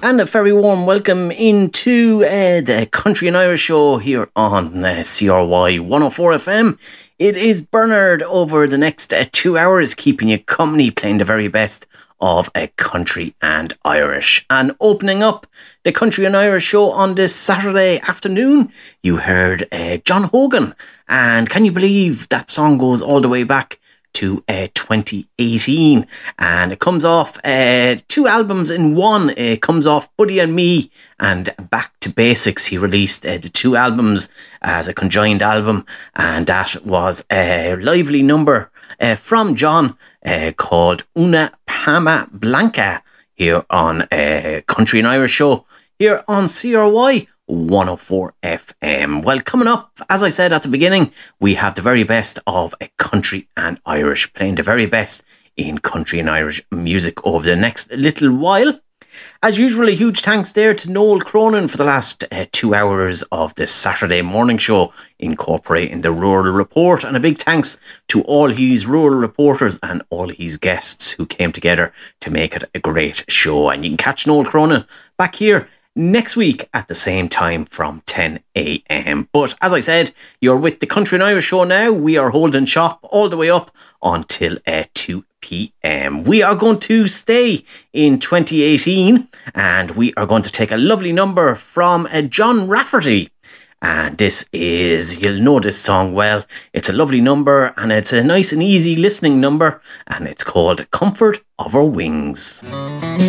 And a very warm welcome into the Country and Irish show here on CRY 104 FM. It is Bernard over the next 2 hours, keeping you company, playing the very best of country and Irish. And opening up the Country and Irish show on this Saturday afternoon, you heard John Hogan. And can you believe that song goes all the way back to 2018, and it comes off 2 albums in one. It comes off Buddy and Me and Back to Basics. He released the 2 albums as a conjoined album, and that was a lively number from John called Una Pama Blanca here on Country and Irish show here on CRY 104 FM. Well, coming up, as I said at the beginning, we have the very best of country and Irish, playing the very best in country and Irish music over the next little while. As usual, a huge thanks there to Noel Cronin for the last 2 hours of this Saturday morning show, incorporating the Rural Report, and a big thanks to all his rural reporters and all his guests who came together to make it a great show. And you can catch Noel Cronin back here next week at the same time from 10 a.m. But as I said, you're with the Country and Irish show now. We are holding shop all the way up until 2 p.m. We are going to stay in 2018, and we are going to take a lovely number from John Rafferty. And this is, you'll know this song well. It's a lovely number, and it's a nice and easy listening number, and it's called Comfort of Our Wings.